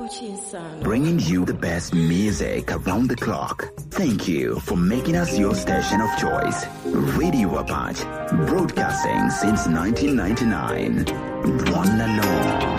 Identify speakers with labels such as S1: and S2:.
S1: bringing you the best music around the clock. Thank you for making us your station of choice. Radio Apache, broadcasting since 1999. One and all.